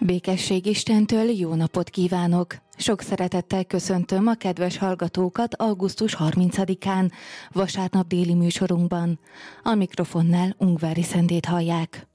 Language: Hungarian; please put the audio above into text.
Békesség Istentől, jó napot kívánok! Sok szeretettel köszöntöm a kedves hallgatókat augusztus 30-án, vasárnap déli műsorunkban. A mikrofonnál Ungvári Szendét hallják.